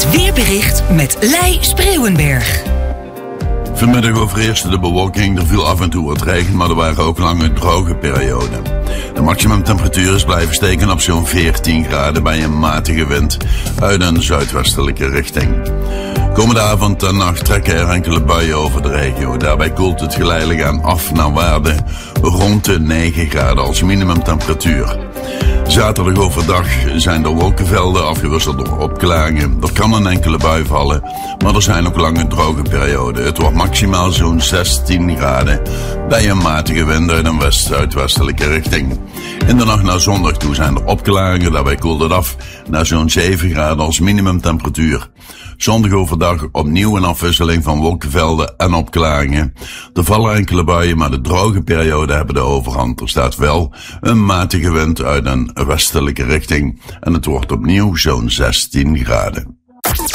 Het weerbericht met Lei Spreeuwenberg. Vanmiddag overheerste de bewolking, er viel af en toe wat regen, maar er waren ook lange droge perioden. De maximumtemperatuur is blijven steken op zo'n 14 graden bij een matige wind uit een zuidwestelijke richting. Komende avond en nacht trekken er enkele buien over de regio. Daarbij koelt het geleidelijk aan af naar waarde rond de 9 graden als minimumtemperatuur. Zaterdag overdag zijn er wolkenvelden afgewisseld door opklaringen. Er kan een enkele bui vallen, maar er zijn ook lange droge perioden. Het wordt maximaal zo'n 16 graden bij een matige wind uit een west-zuidwestelijke richting. In de nacht naar zondag toe zijn er opklaringen, daarbij koelt het af naar zo'n 7 graden als minimumtemperatuur. Zondag overdag opnieuw een afwisseling van wolkenvelden en opklaringen. Er vallen enkele buien, maar de droge perioden hebben de overhand. Er staat wel een matige wind uit een westelijke richting en het wordt opnieuw zo'n 16 graden.